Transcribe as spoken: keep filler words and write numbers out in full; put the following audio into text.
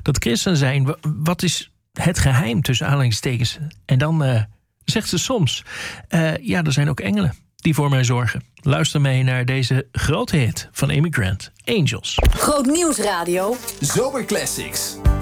dat christen zijn, wat is het geheim tussen aanhalingstekens? En dan uh, zegt ze soms, uh, ja, er zijn ook engelen die voor mij zorgen. Luister mee naar deze grote hit van Amy Grant, Angels. Groot Nieuwsradio. Zomerclassics.